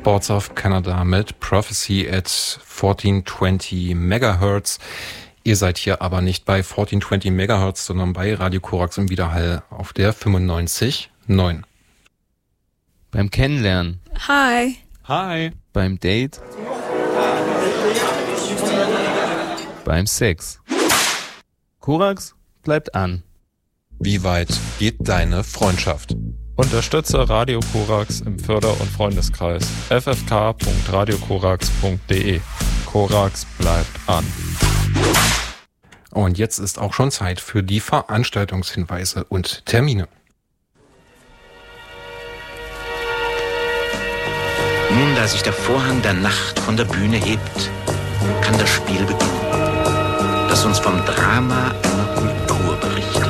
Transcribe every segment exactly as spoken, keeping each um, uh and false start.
Boards of Canada mit Prophecy at vierzehnhundertzwanzig Megahertz. Ihr seid hier aber nicht bei vierzehnhundertzwanzig Megahertz, sondern bei Radio Korax im Widerhall auf der fünfundneunzig Komma neun. Beim Kennenlernen. Hi. Hi. Beim Date. Beim Sex. Korax bleibt an. Wie weit geht deine Freundschaft? Unterstütze Radio Korax im Förder- und Freundeskreis. f f k punkt radio korax punkt d e. Korax bleibt an. Und jetzt ist auch schon Zeit für die Veranstaltungshinweise und Termine. Nun, da sich der Vorhang der Nacht von der Bühne hebt, kann das Spiel beginnen, das uns vom Drama einer Kultur berichtet.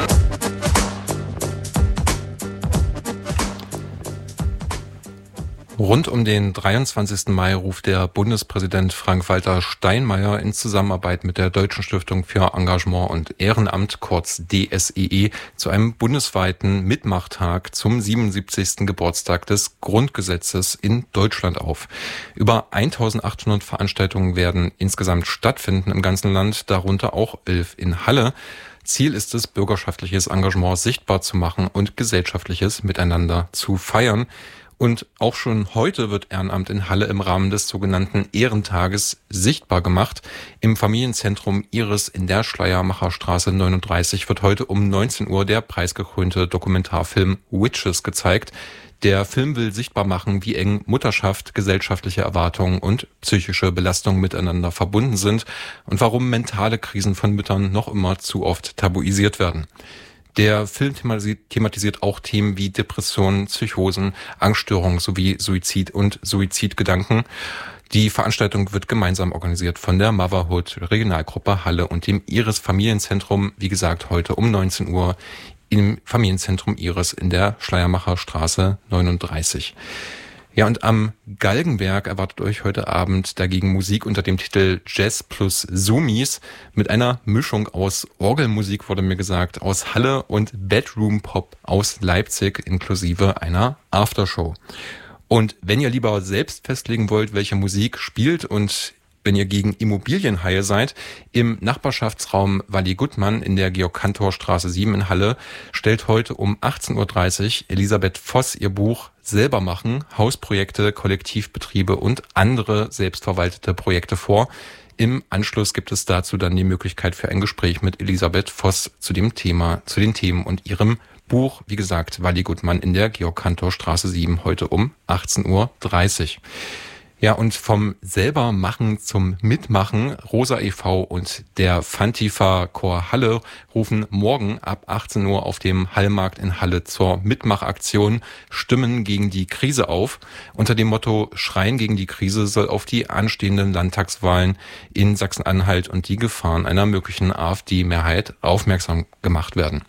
Rund um den dreiundzwanzigsten Mai ruft der Bundespräsident Frank-Walter Steinmeier in Zusammenarbeit mit der Deutschen Stiftung für Engagement und Ehrenamt, kurz D S E E, zu einem bundesweiten Mitmachtag zum siebenundsiebzigsten Geburtstag des Grundgesetzes in Deutschland auf. Über eintausendachthundert Veranstaltungen werden insgesamt stattfinden im ganzen Land, darunter auch elf in Halle. Ziel ist es, bürgerschaftliches Engagement sichtbar zu machen und gesellschaftliches Miteinander zu feiern. Und auch schon heute wird Ehrenamt in Halle im Rahmen des sogenannten Ehrentages sichtbar gemacht. Im Familienzentrum Iris in der Schleiermacherstraße neununddreißig wird heute um neunzehn Uhr der preisgekrönte Dokumentarfilm Witches gezeigt. Der Film will sichtbar machen, wie eng Mutterschaft, gesellschaftliche Erwartungen und psychische Belastung miteinander verbunden sind und warum mentale Krisen von Müttern noch immer zu oft tabuisiert werden. Der Film thematisiert auch Themen wie Depressionen, Psychosen, Angststörungen sowie Suizid und Suizidgedanken. Die Veranstaltung wird gemeinsam organisiert von der Motherhood Regionalgruppe Halle und dem Iris Familienzentrum, wie gesagt, heute um neunzehn Uhr im Familienzentrum Iris in der Schleiermacherstraße neununddreißig. Ja, und am Galgenberg erwartet euch heute Abend dagegen Musik unter dem Titel Jazz plus Zoomies mit einer Mischung aus Orgelmusik, wurde mir gesagt, aus Halle und Bedroom Pop aus Leipzig inklusive einer Aftershow. Und wenn ihr lieber selbst festlegen wollt, welche Musik spielt und wenn ihr gegen Immobilienhaie seid, im Nachbarschaftsraum Walli Guttmann in der Georg-Cantor-Straße sieben in Halle stellt heute um achtzehn Uhr dreißig Elisabeth Voss ihr Buch Selber machen, Hausprojekte, Kollektivbetriebe und andere selbstverwaltete Projekte vor. Im Anschluss gibt es dazu dann die Möglichkeit für ein Gespräch mit Elisabeth Voss zu dem Thema, zu den Themen und ihrem Buch, wie gesagt, Walli Guttmann in der Georg-Cantor-Straße sieben heute um achtzehn Uhr dreißig. Ja, und vom Selbermachen zum Mitmachen, Rosa e V und der Fantifa Chor Halle rufen morgen ab achtzehn Uhr auf dem Hallmarkt in Halle zur Mitmachaktion Stimmen gegen die Krise auf. Unter dem Motto Schreien gegen die Krise soll auf die anstehenden Landtagswahlen in Sachsen-Anhalt und die Gefahren einer möglichen AfD-Mehrheit aufmerksam gemacht werden.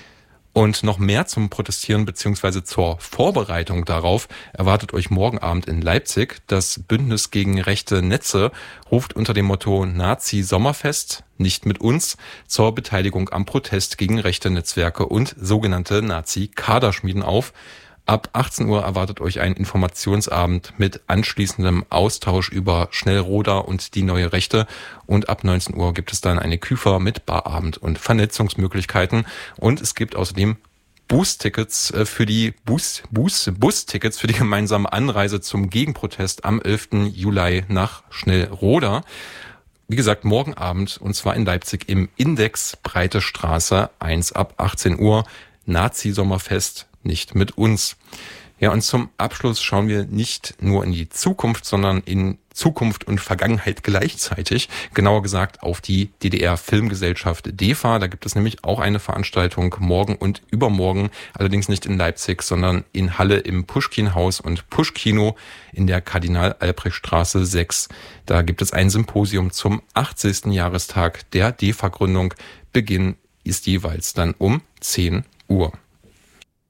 Und noch mehr zum Protestieren bzw. zur Vorbereitung darauf erwartet euch morgen Abend in Leipzig. Das Bündnis gegen rechte Netze ruft unter dem Motto Nazi-Sommerfest, nicht mit uns, zur Beteiligung am Protest gegen rechte Netzwerke und sogenannte Nazi-Kaderschmieden auf. Ab achtzehn Uhr erwartet euch ein Informationsabend mit anschließendem Austausch über Schnellroder und die neue Rechte. Und ab neunzehn Uhr gibt es dann eine Küfer mit Barabend und Vernetzungsmöglichkeiten. Und es gibt außerdem Bus-Tickets für die Bus, Bus, Bus-Tickets für die gemeinsame Anreise zum Gegenprotest am elften Juli nach Schnellroda. Wie gesagt, morgen Abend und zwar in Leipzig im Index Breite Straße eins ab achtzehn Uhr. Nazi-Sommerfest, nicht mit uns. Ja, und zum Abschluss schauen wir nicht nur in die Zukunft, sondern in Zukunft und Vergangenheit gleichzeitig. Genauer gesagt auf die D D R-Filmgesellschaft D E F A. Da gibt es nämlich auch eine Veranstaltung morgen und übermorgen. Allerdings nicht in Leipzig, sondern in Halle im Puschkin-Haus und Puschkino in der Kardinal-Albrecht-Straße sechs. Da gibt es ein Symposium zum achtzigsten Jahrestag der D E F A-Gründung. Beginn ist jeweils dann um zehn Uhr.